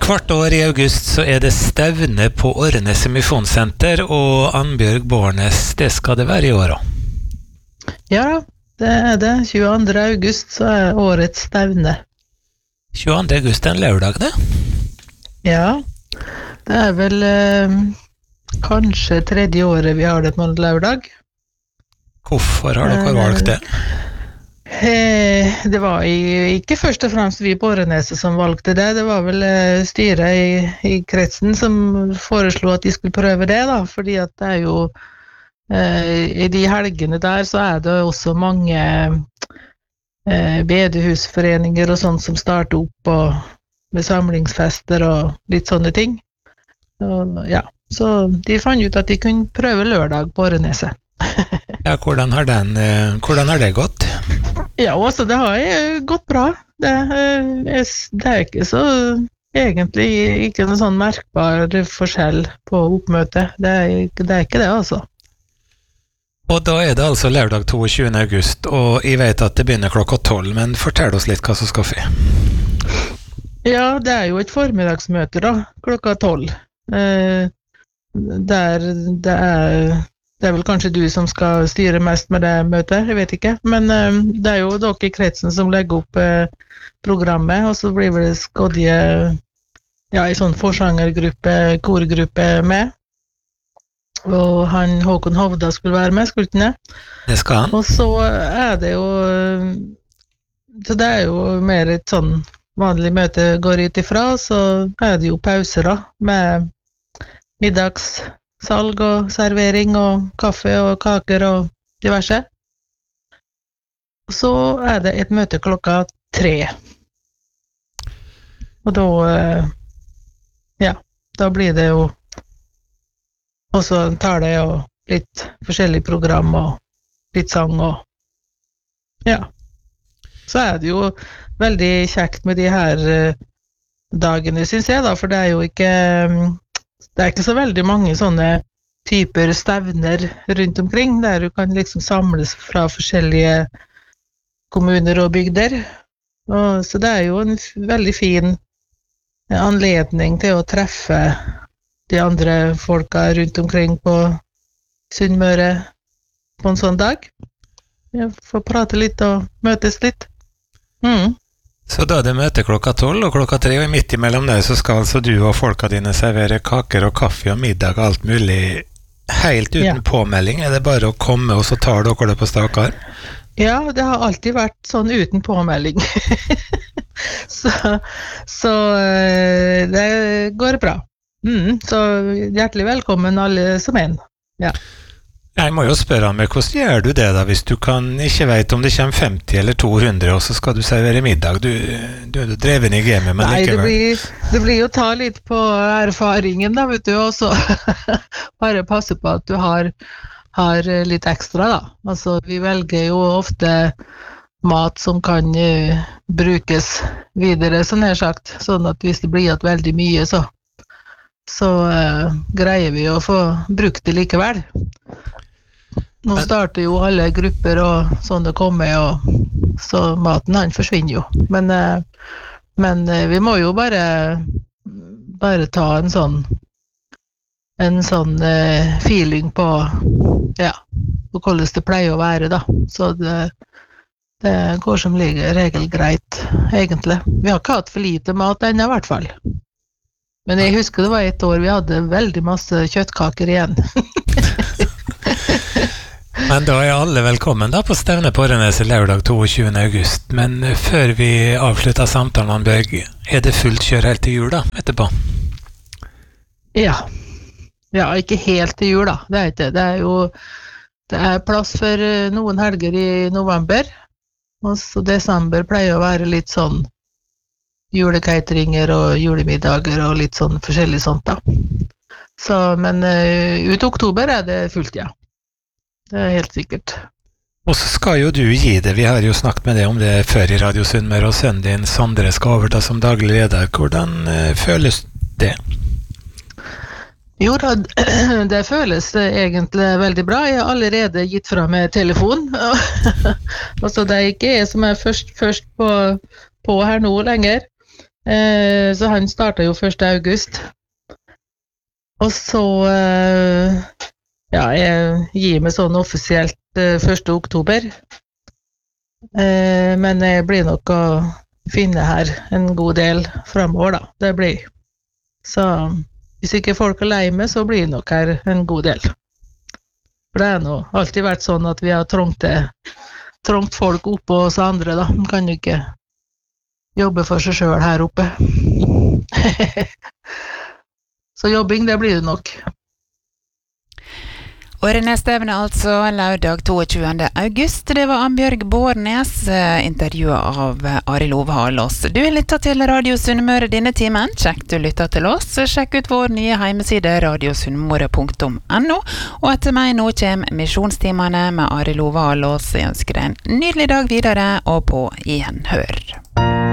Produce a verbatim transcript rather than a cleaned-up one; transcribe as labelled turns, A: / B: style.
A: Hvert år I august så er det stevne på Åreneset Misjonssenter, og Annbjørg Bårnes, det skal det være I år også.
B: Ja, det er det. tjueandre august så er årets stevne.
A: tjueandre august er en lørdag, det?
B: Ja, det er vel eh, kanskje tredje året vi har det på en lørdag.
A: Hvorfor har dere valgt det?
B: Eh, det var ikke først og fremst vi på Åreneset som valgte det, det var vel eh, styret I, I kretsen som foreslo at de skulle prøve det da, fordi at det er jo eh, I de helgene der så er det også mange eh, bedehusforeninger og sånt som starter opp og, med samlingsfester og litt sånne ting. Og, ja, så de fant ut at de kunne prøve lørdag på Åreneset.
A: Ja, hvordan har, den, eh, hvordan har det gått?
B: Ja, altså det har gått bra. Det, det er ikke så egentlig ikke noen sånn merkbar forskjell på oppmøtet. Det er, det er ikke det, altså.
A: Og da er det altså lørdag tjueåtte august, og jeg vet at det begynner klokka tolv, men fortell oss litt hva som skal skje.
B: Ja, det er jo et formiddagsmøte da, klokka tolv. Eh, der det er... Det er vel kanskje du som skal styre mest med det møtet, jeg vet ikke. Men um, det er jo dere I kretsen som legger opp uh, programmet, og så blir det skodje, ja, I sånn forsangergruppe, korgruppe med. Og han Håkon Hovda skulle være med, skulle ikke det?
A: Det skal han.
B: Og så er det jo, så det er jo mer et sånn vanlig møte går ut ifra, så er det jo pauser da, med middags salg og servering og kaffe og kaker og diverse. Og så er det et møte klokka tre. Og da, ja, da blir det jo også en tale og litt forskjellig program og litt sang og ja. Så er det jo veldig kjekt med de her dagene, synes jeg da, for det er jo ikke... Det er ikke så veldig mange sånne typer stevner rundt omkring, der du kan liksom samles fra forskjellige kommuner og bygder. Og, så det er jo en veldig fin anledning til å treffe de andre folka rundt omkring på Sunnmøre på en sånn dag. Jeg får prate litt og møtes litt. Mhm.
A: Så da er det møte klokka tolv og klokka tre, og midt imellom det så skal altså du og folka dine servere kaker og kaffe og middag og alt mulig helt uten ja. Påmelding. Er det bare å komme og så tar dere det på stakar?
B: Ja, det har alltid vært sånn uten påmelding. så, så det går bra. Mm, så hjertelig velkommen alle som en. Ja.
A: Jeg må jo spørre meg, hvordan gjør du det da, hvis du kan ikke vet om det kommer femti eller to hundre, og så skal du servere middag? Du, du er dreven I gamet, men
B: Nei,
A: likevel.
B: Nei, det blir, det blir jo ta litt på erfaringen da, vet du, og så bare passe på at du har, har litt ekstra da. Altså, vi velger jo ofte mat som kan uh, brukes videre, sånn her sagt, sånn at hvis det blir at veldig mye, så, så uh, greier vi å få brukt det likevel. Nå starter jo alle grupper og sånn det kommer, og så maten han forsvinner jo. Men, men vi må jo bare, bare ta en sånn, en sånn feeling på, ja, på hvordan det pleier å være da. Så det, det går som regel greit, egentlig. Vi har ikke hatt for lite mat ennå I hvert fall. Men jeg husker det var et år vi hadde veldig masse kjøttkaker igjen.
A: Men da er alle velkommen da på stevne på Åreneset lørdag tjueåtte august. Men før vi avslutter samtalen, Annbjørg, er det fullt kjør helt til jul da, etterpå?
B: Ja. Ja, ikke helt til jul da. Det er ikke. Det er jo det er plass for noen helger I november. Og så desember pleier å være litt sånn julekeiteringer og julemiddager og litt sånn forskjellig sånt da. Så, men uh, ut oktober er det fullt, ja. Det er helt sikkert.
A: Og så skal jo du gi det, vi har jo snakket med deg om det før I Radio Sunnmøre, og sønnen din Sondre skal overta som daglig leder. Hvordan uh, føles det?
B: Jo da, det føles egentlig veldig bra. Jeg har allerede gitt fra meg telefon. Og så det er ikke jeg som er først, først på, på her nå lenger. Eh, så han startet jo første august. Og så eh, ja, jeg gir meg sånn offisielt eh, første oktober. Eh, men jeg blir nok å finne her en god del fremover, da. Det blir. Så hvis ikke folk er lei meg, så blir det nok her en god del. For det har nå alltid vært sånn at vi har trångt, trångt folk oppe hos andre, da. Man kan jo ikke jobbe for seg selv her oppe. Så jobbing, det blir det nok.
C: Årenestevne altså, lørdag tjueåtte august. Det var Annbjørg Bårnes, intervjuet av Arild Ove Halås. Du har lyttet til Radio Sunnmøre denne timen. Sjekk du lytter til oss. Sjekk ut vår nye hjemmeside radio sunnmøre punktum no. Og etter meg nå kommer Misjonstimene med Arild Ove Halås. Jeg ønsker deg en nydelig dag videre, og på gjenhør.